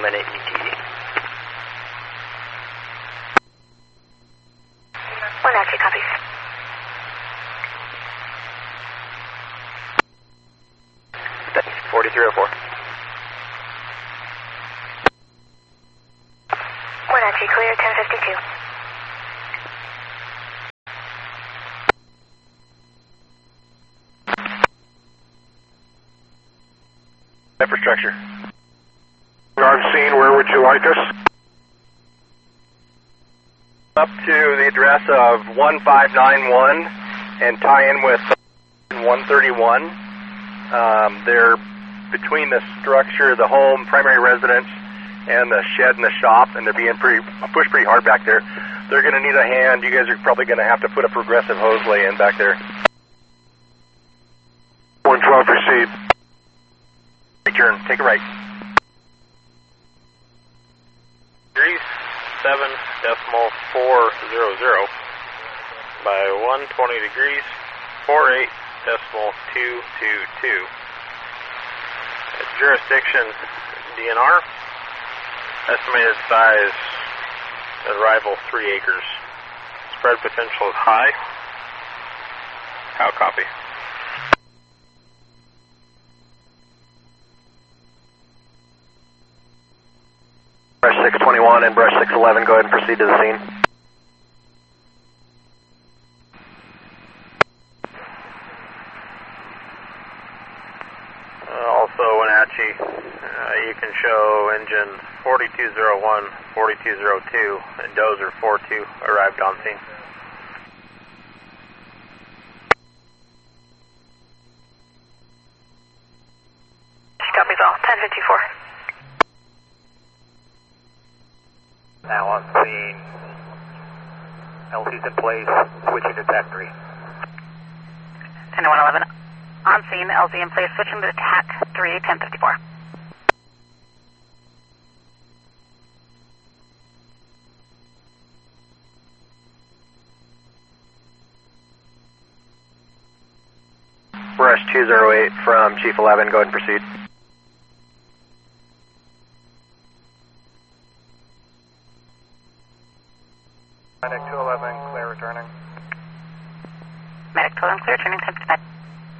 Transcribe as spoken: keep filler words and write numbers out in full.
minute E T E. one Achi copies. forty-three oh four. one Achi clear, ten fifty-two. Infrastructure. On scene, where would you like us? Up to the address of one five nine one and tie in with one thirty-one. Um, they're between the structure, the home, primary residence, and the shed and the shop, and they're being pretty pushed pretty hard back there. They're going to need a hand. You guys are probably going to have to put a progressive hose lay in back there. one twelve, proceed. Return. Take a right. Degrees, seven decimal four zero zero by one twenty degrees, four eight decimal two two two. Jurisdiction D N R. Estimated size arrival three acres. Spread potential is high. How copy? Brush six twenty-one and brush six eleven, go ahead and proceed to the scene. Uh, also, Wenatchee, uh, you can show engine forty-two oh one, forty-two oh two, and Dozer four two arrived on scene. Copies all, ten fifty-four. Now on scene, L C's in place, switching to T A C three. ten to one eleven, on scene, L Z in place, switching to T A C three, ten fifty-four. Brush two oh eight from Chief eleven, go ahead and proceed. Medic two eleven, clear returning. Medic two eleven, clear, turning ten fifty-five.